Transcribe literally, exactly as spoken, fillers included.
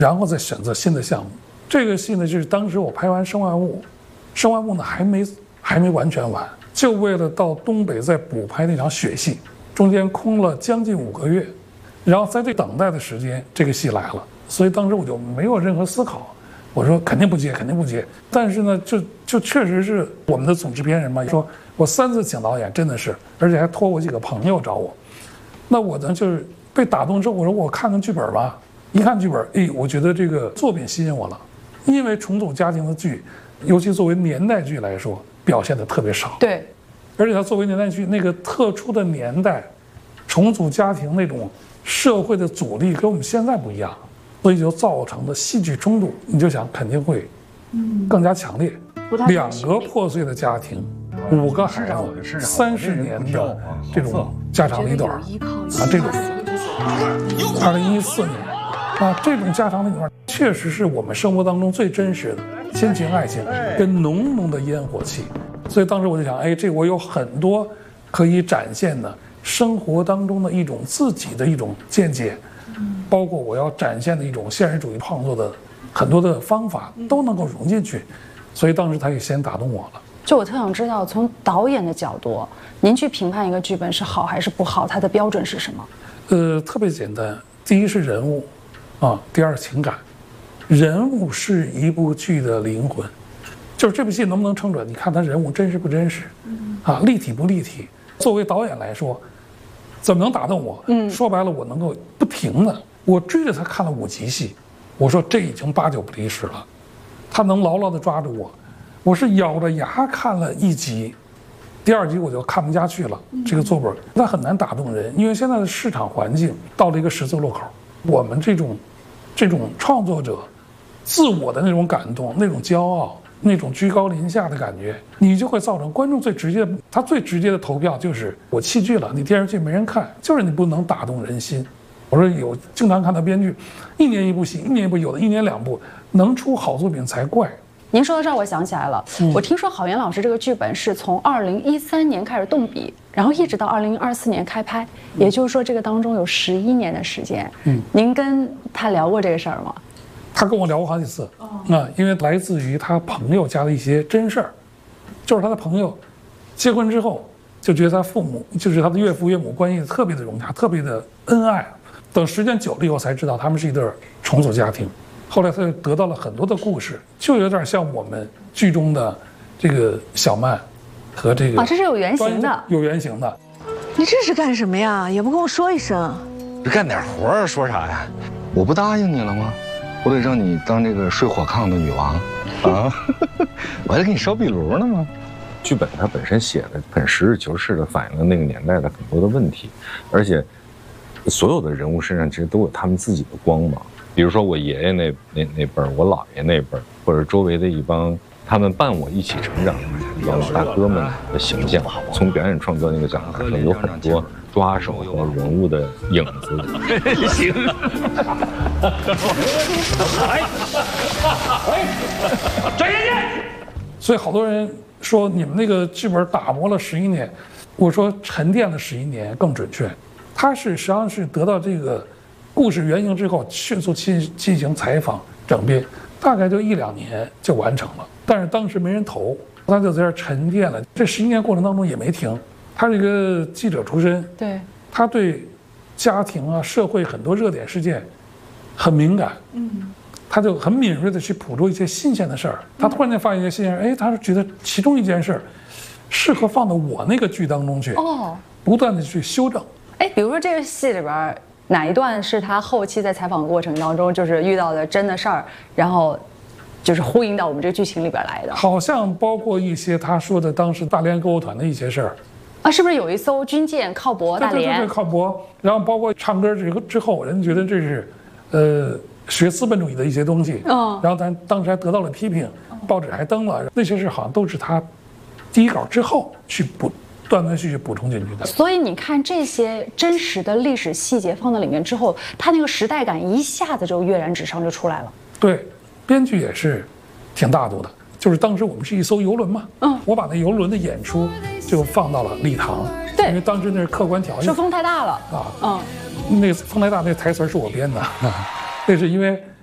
然后再选择新的项目。这个戏呢，就是当时我拍完《生万物》，《生万物》呢还没还没完全完，就为了到东北再补拍那场雪戏，中间空了将近五个月，然后在这等待的时间，这个戏来了，所以当时我就没有任何思考，我说肯定不接，肯定不接。但是呢，就就确实是我们的总制片人嘛，说我三次请导演，真的是，而且还托我几个朋友找我，那我呢就是被打动之后，我说我看看剧本吧，一看剧本，哎，我觉得这个作品吸引我了，因为重组家庭的剧，尤其作为年代剧来说，表现的特别少。 对， 而且它作为年代剧，那个特殊的年代，重组家庭那种社会的阻力跟我们现在不一样，所以就造成的戏剧冲突，你就想肯定会更加强烈。两个破碎的家庭，五个孩子，三十年的这种家长里短啊，这种二零一四年啊，这种家长里短确实是我们生活当中最真实的亲情、爱情跟浓浓的烟火气。所以当时我就想，哎，这我有很多可以展现的生活当中的一种自己的一种见解，包括我要展现的一种现实主义创作的很多的方法都能够融进去，所以当时他也先打动我了。 就我特想知道，从导演的角度，您去评判一个剧本是好还是不好，它的标准是什么？ 呃，特别简单，第一是人物，啊，第二情感。人物是一部剧的灵魂，就是这部戏能不能撑准，你看他人物真实不真实，啊，立体不立体。作为导演来说，怎么能打动我？嗯，说白了，我能够不停的，我追着他看了五集戏，我说这已经八九不离十了，他能牢牢的抓住我。我是咬着牙看了一集，第二集我就看不下去了。这个作本它很难打动人，因为现在的市场环境到了一个十字路口，我们这种这种创作者自我的那种感动、那种骄傲、那种居高临下的感觉，你就会造成观众最直接的，他最直接的投票就是我弃剧了，你电视剧没人看，就是你不能打动人心。我说有经常看到编剧一年一部戏，一年一部，有的一年两部，能出好作品才怪。 您说到这儿，我想起来了，嗯、我听说郝岩老师这个剧本是从二零一三年开始动笔，然后一直到二零二四年开拍，嗯、也就是说这个当中有十一年的时间。嗯，您跟他聊过这个事儿吗？ 他跟我聊过好几次。哦、啊，因为来自于他朋友家的一些真事儿，就是他的朋友结婚之后就觉得他父母就是他的岳父岳母关系特别的融洽，特别的恩爱。等时间久了以后才知道他们是一对重组家庭。后来他就得到了很多的故事，就有点像我们剧中的这个小曼和这个啊，这是有原型的， 有原型的。 你这是干什么呀？也不跟我说一声。 干点活啊，说啥呀？我不答应你了吗？我得让你当这个睡火炕的女王啊！我还得给你烧壁炉呢吗？剧本它本身写的很实事求是的反映了那个年代的很多的问题，而且所有的人物身上其实都有他们自己的光芒。比如说我爷爷那那那辈儿，我姥爷那辈儿，或者周围的一帮他们伴我一起成长的一样的大哥们的形象，从表演创作那个角度上，有很多抓手和人物的影子。 行，哎哎，转眼见。 所以好多人说你们那个剧本打磨了十一年，我说沉淀了十一年更准确。他是实际上是得到这个故事原型之后，迅速进进行采访整编，大概就一两年就完成了。但是当时没人投，他就在这沉淀了。这十一年过程当中也没停。他是一个记者出身， 对， 他对家庭啊、社会很多热点事件很敏感，嗯，他就很敏锐的去捕捉一些新鲜的事儿。他突然间发现一些新鲜事儿，哎，他是觉得其中一件事儿适合放到我那个剧当中去，哦，不断的去修正。 哎，比如说这个戏里边哪一段是他后期在采访过程当中就是遇到的真的事儿，然后就是呼应到我们这个剧情里边来的？ 好像包括一些他说的当时大连购物团的一些事儿。 啊，是不是有一艘军舰靠泊大连？ 对对对，靠泊。然后包括唱歌之之后，人觉得这是，呃，学资本主义的一些东西。嗯。然后咱当时还得到了批评，报纸还登了那些事，好像都是他第一稿之后去补。断断续续补充进去的。 所以你看这些真实的历史细节放到里面之后，它那个时代感一下子就跃然纸上就出来了。 对，编剧也是挺大度的，就是当时我们是一艘游轮嘛，嗯，我把那游轮的演出就放到了礼堂， 对， 因为当时那是客观条件， 说风太大了啊，嗯，那个风太大那台词是我编的，那是因为